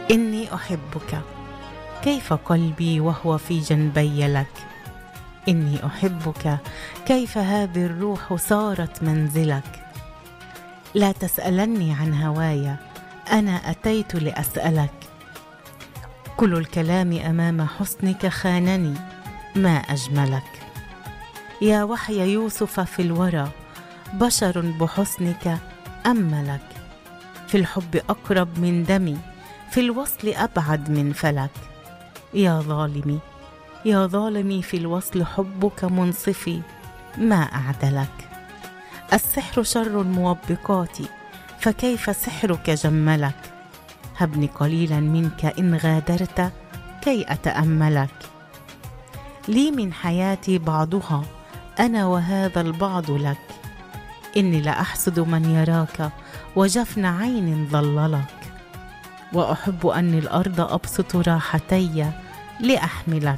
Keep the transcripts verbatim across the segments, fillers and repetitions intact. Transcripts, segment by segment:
إني أحبك، كيف قلبي وهو في جنبي لك. إني أحبك، كيف هذه الروح صارت منزلك. لا تسألني عن هوايا، أنا أتيت لأسألك. كل الكلام أمام حسنك خانني، ما أجملك. يا وحي يوسف في الورى، بشر بحسنك أملك. في الحب أقرب من دمي، في الوصل أبعد من فلك. يا ظالمي يا ظالمي في الوصل حبك منصفي، ما أعدلك. السحر شر الموبقات، فكيف سحرك جملك. هبني قليلا منك إن غادرت، كي أتأملك. لي من حياتي بعضها، أنا وهذا البعض لك. إني لأحسد من يراك، وجفن عين ظللك. وأحب أني الأرض أبسط راحتي لأحملك.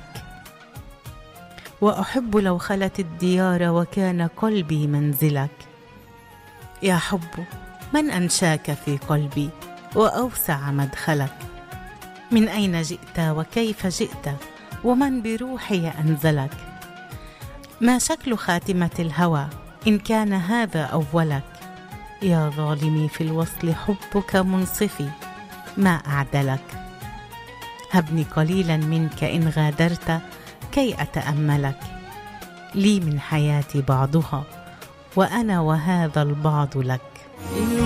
وأحب لو خلت الديار، وكان قلبي منزلك. يا حب، من أنشاك في قلبي، وأوسع مدخلك. من أين جئت وكيف جئت، ومن بروحي أنزلك. ما شكل خاتمة الهوى، إن كان هذا أولك. يا ظالمي في الوصل حبك منصفي، ما أعدلك. هبني قليلا منك إن غادرت، كي أتأملك. لي من حياتي بعضها، وأنا وهذا البعض لك.